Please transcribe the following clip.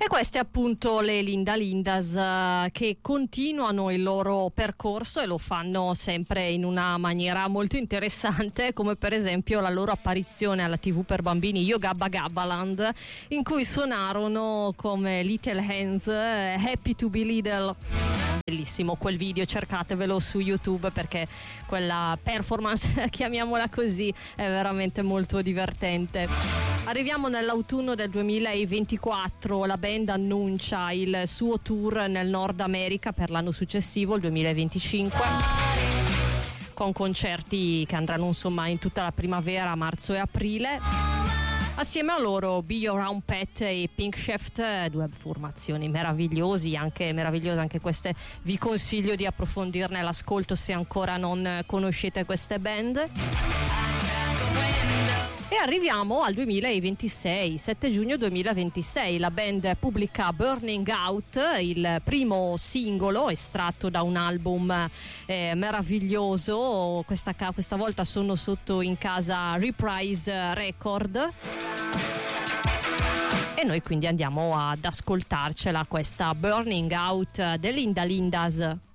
E queste appunto le Linda Lindas che continuano il loro percorso e lo fanno sempre in una maniera molto interessante, come per esempio la loro apparizione alla TV per bambini Yo Gabba Gabbaland, in cui suonarono come Little Hands Happy to be Little. Bellissimo quel video, cercatevelo su YouTube perché quella performance, chiamiamola così, è veramente molto divertente. Arriviamo nell'autunno del 2024, la band annuncia il suo tour nel Nord America per l'anno successivo, il 2025, con concerti che andranno insomma in tutta la primavera, marzo e aprile. Assieme a loro Be Your Own Pet e Pink Shift, due formazioni meravigliose anche queste, vi consiglio di approfondirne l'ascolto se ancora non conoscete queste band. E arriviamo al 2026, 7 giugno 2026, la band pubblica Burning Out, il primo singolo estratto da un album meraviglioso. Questa volta sono sotto in casa Reprise Record. E noi quindi andiamo ad ascoltarcela, questa Burning Out delle Linda Lindas.